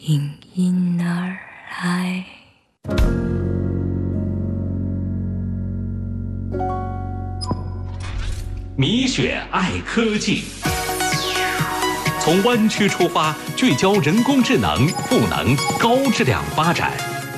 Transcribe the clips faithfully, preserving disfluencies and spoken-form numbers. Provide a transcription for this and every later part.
隐隐而来。 米雪爱科技，从湾区出发，聚焦人工智能、赋能、高质量发展。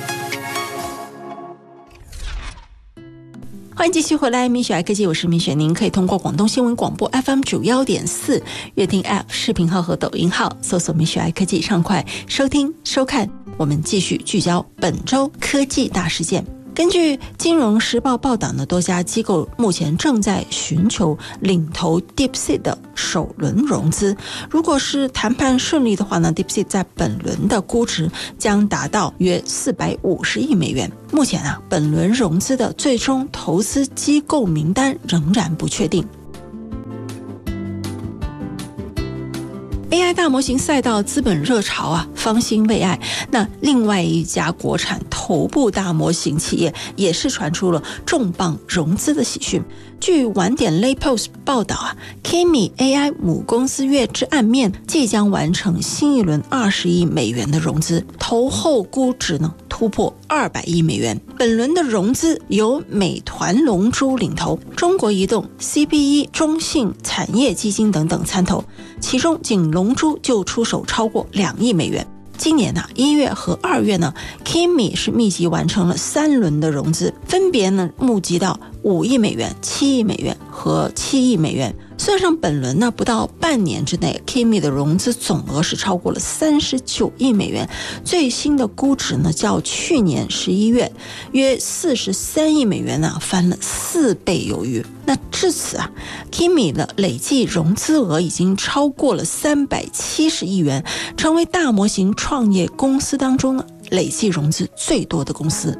欢迎继续回来，米雪爱科技，我是米雪。您可以通过广东新闻广播 F M 九幺点四、乐听 App 视频号和抖音号搜索米雪爱科技，上快收听收看。我们继续聚焦本周科技大事件。根据金融时报报道呢，多家机构目前正在寻求领投 DeepSeek 的首轮融资。如果是谈判顺利的话呢， DeepSeek 在本轮的估值将达到约四百五十亿美元。目前啊，本轮融资的最终投资机构名单仍然不确定。A I 大模型赛道资本热潮啊，方兴未艾。那另外一家国产头部大模型企业也是传出了重磅融资的喜讯。据晚点 LayPost 报道啊 ，Kimi A I 母公司月之暗面即将完成新一轮二十亿美元的融资，投后估值呢突破二百亿美元。本轮的融资由美团龙珠领投，中国移动、C P E、中信产业基金等等参投，其中仅龙珠就出手超过两亿美元。今年呢、啊，一月和二月呢 ，Kimi 是密集完成了三轮的融资，分别呢募集到五亿美元、七亿美元和七亿美元。算上本轮呢，不到半年之内 ，Kimi 的融资总额是超过了三十九亿美元，最新的估值呢，较去年十一月约四十三亿美元呢、啊，翻了四倍有余。那至此啊 ，Kimi 的累计融资额已经超过了三百七十亿元，成为大模型创业公司当中呢累计融资最多的公司。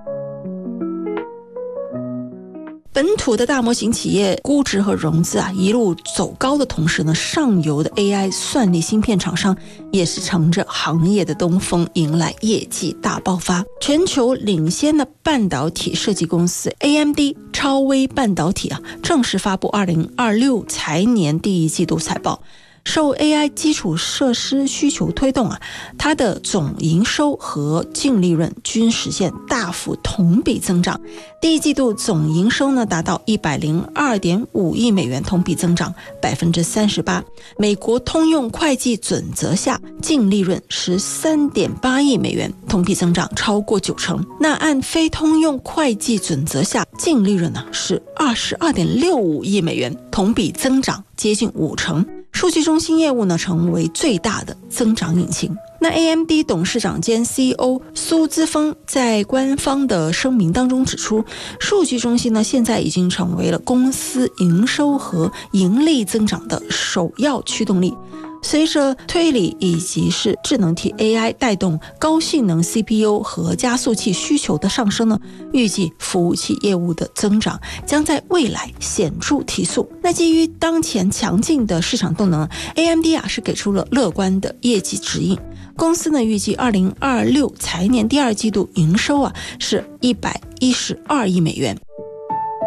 本土的大模型企业估值和融资啊一路走高的同时呢，上游的 A I 算力芯片厂商也是乘着行业的东风迎来业绩大爆发。全球领先的半导体设计公司 A M D 超微半导体啊正式发布二零二六财年第一季度财报。受 A I 基础设施需求推动啊，它的总营收和净利润均实现大幅同比增长。第一季度总营收呢达到一百零二点五亿美元，同比增长百分之三十八。美国通用会计准则下，净利润十三点八亿美元，同比增长超过九成。那按非通用会计准则下，净利润呢是二十二点六五亿美元，同比增长接近五成。数据中心业务呢，成为最大的增长引擎。那 A M D 董事长兼 C E O 苏姿丰在官方的声明当中指出，数据中心呢现在已经成为了公司营收和盈利增长的首要驱动力。随着推理以及是智能体 A I 带动高性能 C P U 和加速器需求的上升呢，预计服务器业务的增长将在未来显著提速。那基于当前强劲的市场动能 ，A M D 啊是给出了乐观的业绩指引。公司呢预计二零二六财年第二季度营收啊是一百一十二亿美元，